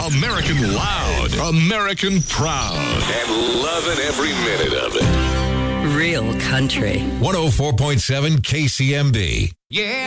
American loud, American proud, and loving every minute of it. Real country. 104.7 KCMB. Yeah.